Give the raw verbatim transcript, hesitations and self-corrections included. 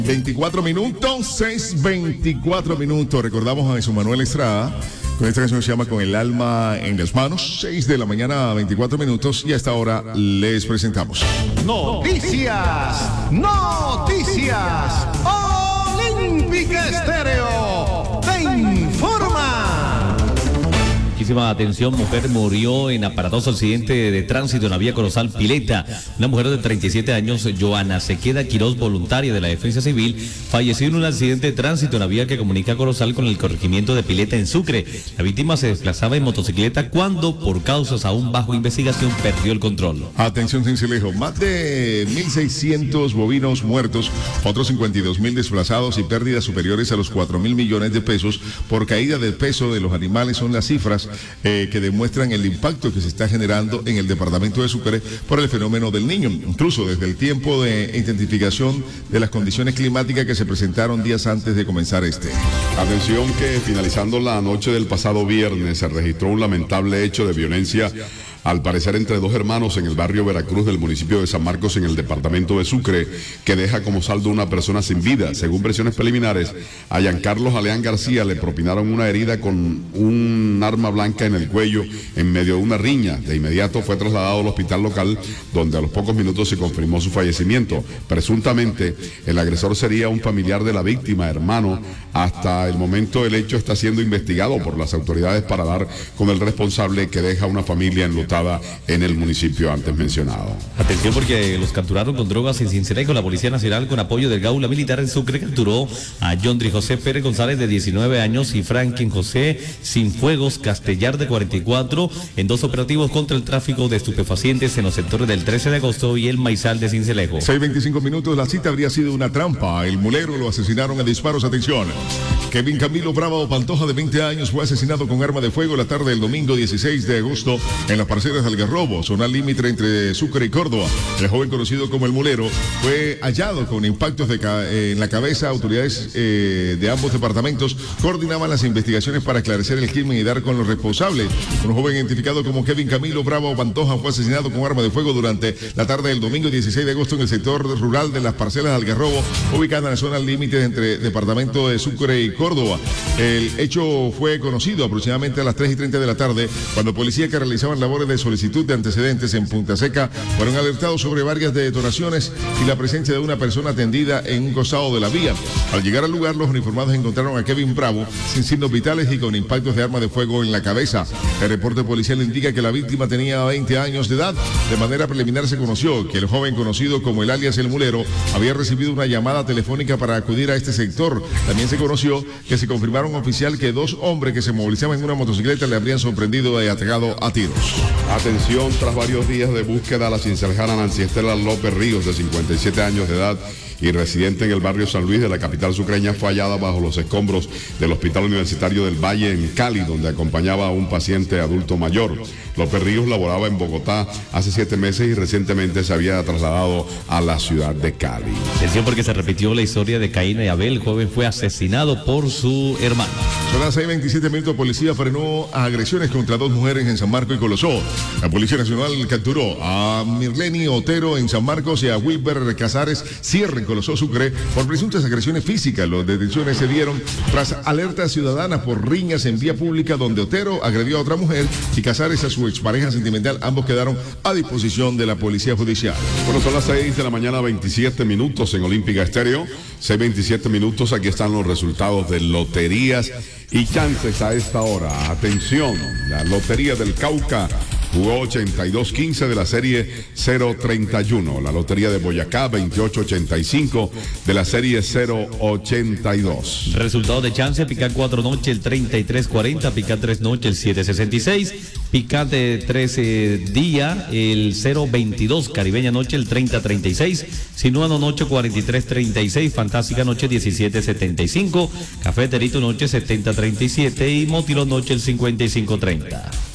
veinticuatro minutos, seis veinticuatro minutos. Recordamos a Jesús Manuel Estrada con esta canción que se llama Con el alma en las manos. seis de la mañana, veinticuatro minutos. Y a esta hora les presentamos Noticias, noticias. Olímpica Estéreo te informa. Muchísima atención, mujer murió en aparatoso accidente de tránsito en la vía Corozal Pileta. Una mujer de treinta y siete años, Joana Sequeda Quiroz, voluntaria de la Defensa Civil, falleció en un accidente de tránsito en la vía que comunica Corozal con el corregimiento de Pileta en Sucre. La víctima se desplazaba en motocicleta cuando, por causas aún bajo investigación, perdió el control. Atención, Cincelejo, más de mil seiscientos bovinos muertos, otros cincuenta y dos mil desplazados y pérdidas superiores a los cuatro mil millones de pesos por caída de peso de los animales son las cifras Eh, que demuestran el impacto que se está generando en el departamento de Sucre por el fenómeno del Niño, incluso desde el tiempo de identificación de las condiciones climáticas que se presentaron días antes de comenzar este. Atención que finalizando la noche del pasado viernes se registró un lamentable hecho de violencia, al parecer entre dos hermanos en el barrio Veracruz del municipio de San Marcos en el departamento de Sucre, que deja como saldo una persona sin vida. Según versiones preliminares, a Giancarlos Aleán García le propinaron una herida con un arma blanca en el cuello en medio de una riña. De inmediato fue trasladado al hospital local, donde a los pocos minutos se confirmó su fallecimiento. Presuntamente, el agresor sería un familiar de la víctima, hermano. Hasta el momento el hecho está siendo investigado por las autoridades para dar con el responsable, que deja una familia enlutada en el municipio antes mencionado. Atención, porque los capturaron con drogas en Cincelejo. La Policía Nacional, con apoyo del Gaula Militar en Sucre, capturó a Yondri José Pérez González, de diecinueve años, y Franklin José Sinfuegos Castellar, de cuarenta y cuatro, en dos operativos contra el tráfico de estupefacientes en los sectores del trece de agosto y el Maizal de Cincelejo. seis veinticinco minutos, la cita habría sido una trampa. El mulero lo asesinaron a disparos. Atención. Kevin Camilo Bravo Pantoja, de veinte años, fue asesinado con arma de fuego la tarde del domingo dieciséis de agosto en las parcelas de Algarrobo, zona límite entre Sucre y Córdoba. El joven, conocido como el mulero, fue hallado con impactos de ca en la cabeza. Autoridades eh, de ambos departamentos coordinaban las investigaciones para esclarecer el crimen y dar con los responsables. Un joven identificado como Kevin Camilo Bravo Pantoja fue asesinado con arma de fuego durante la tarde del domingo dieciséis de agosto en el sector rural de las parcelas de Algarrobo, ubicada en la zona límite entre departamento de Sucre y Córdoba. El hecho fue conocido aproximadamente a las tres y treinta de la tarde, cuando policías que realizaban labores de solicitud de antecedentes en Punta Seca fueron alertados sobre varias detonaciones y la presencia de una persona atendida en un costado de la vía. Al llegar al lugar, los uniformados encontraron a Kevin Bravo sin signos vitales y con impactos de arma de fuego en la cabeza. El reporte policial indica que la víctima tenía veinte años de edad. De manera preliminar se conoció que el joven, conocido como el alias El Mulero, había recibido una llamada telefónica para acudir a este sector. También se conoció que se confirmaron oficial que dos hombres que se movilizaban en una motocicleta le habrían sorprendido y atacado a tiros. Atención, tras varios días de búsqueda, la cincelejana Nancy Estela López Ríos, de cincuenta y siete años de edad y residente en el barrio San Luis de la capital sucreña, fue hallada bajo los escombros del Hospital Universitario del Valle en Cali, donde acompañaba a un paciente adulto mayor. López Ríos laboraba en Bogotá hace siete meses y recientemente se había trasladado a la ciudad de Cali. Atención, porque se repitió la historia de Caín y Abel. El joven fue asesinado por su hermano. Son las seis veintisiete minutos. Policía frenó agresiones contra dos mujeres en San Marcos y Colosó. La Policía Nacional capturó a Mirleni Otero en San Marcos y a Wilber Casares Sierra en Colosó, Sucre, por presuntas agresiones físicas. Las detenciones se dieron tras alertas ciudadanas por riñas en vía pública, donde Otero agredió a otra mujer y Casares a su expareja sentimental. Ambos quedaron a disposición de la Policía Judicial. Bueno, son las seis de la mañana, veintisiete minutos en Olímpica Estéreo. seis veintisiete minutos, aquí están los resultados de loterías y chances a esta hora. Atención, la Lotería del Cauca jugó ochenta y dos quince de la serie cero treinta y uno. La Lotería de Boyacá, veintiocho ochenta y cinco de la serie cero ochenta y dos. Resultado de chance: Picar cuatro noche el treinta y tres cuarenta, Picar tres noche el siete sesenta y seis, Picar de trece día el cero veintidós, Caribeña noche el treinta treinta y seis, Sinuano noche cuarenta y tres treinta y seis, Fantástica noche diecisiete setenta y cinco, Cafeterito noche setenta treinta y siete y Motilón noche el cincuenta y cinco treinta.